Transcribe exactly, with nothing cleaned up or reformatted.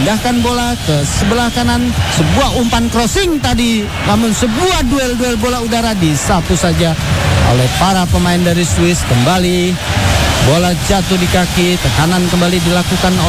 Pindahkan bola ke sebelah kanan. Sebuah umpan crossing tadi, namun sebuah duel-duel bola udara disapu saja oleh para pemain dari Swiss. Kembali bola jatuh di kaki. Tekanan kembali dilakukan